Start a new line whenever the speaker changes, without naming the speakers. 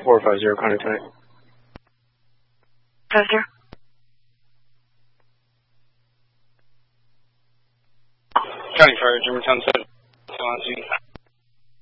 450, contact tonight.
50.
County Fire, Germantown 7. Still on scene.